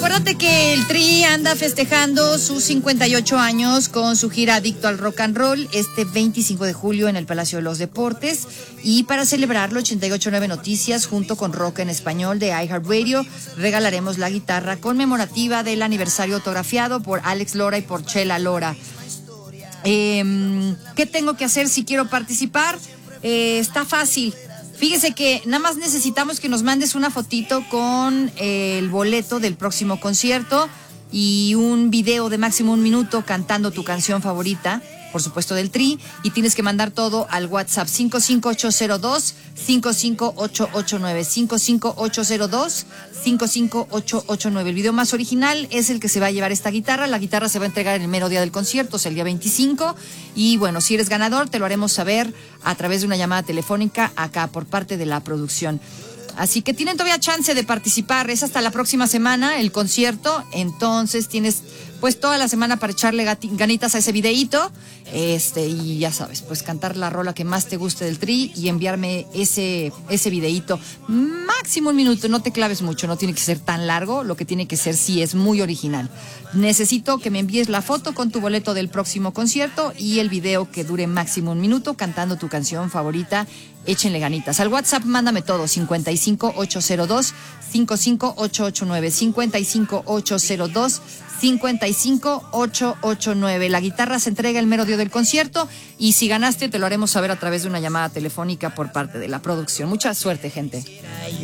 acuérdate que el Tri anda festejando sus 58 años con su gira Adicto al Rock and Roll este 25 de julio en el Palacio de los Deportes. Y para celebrarlo, 88.9 Noticias, junto con Rock en Español de iHeartRadio, regalaremos la guitarra conmemorativa del aniversario autografiado por Alex Lora y por Chela Lora. ¿Qué tengo que hacer si quiero participar? Está fácil. Fíjese que nada más necesitamos que nos mandes una fotito con el boleto del próximo concierto y un video de máximo 1 minuto cantando tu canción favorita, por supuesto del Tri, y tienes que mandar todo al WhatsApp 55802-55889, 55802-55889. El video más original es el que se va a llevar esta guitarra. La guitarra se va a entregar en el mero día del concierto, o sea, el día 25. Y bueno, si eres ganador, te lo haremos saber a través de una llamada telefónica acá por parte de la producción. Así que tienen todavía chance de participar. Es hasta la próxima semana el concierto. Entonces tienes pues toda la semana para echarle ganitas a ese videíto. Y ya sabes, pues cantar la rola que más te guste del Tri y enviarme ese videíto. Máximo 1 minuto, no te claves mucho, no tiene que ser tan largo. Lo que tiene que ser sí es muy original. Necesito que me envíes la foto con tu boleto del próximo concierto y el video que dure máximo 1 minuto cantando tu canción favorita. Échenle ganitas. Al WhatsApp mándame todo, 55802-55889, 55802-55889. La guitarra se entrega el mero día del concierto y si ganaste te lo haremos saber a través de una llamada telefónica por parte de la producción. Mucha suerte, gente.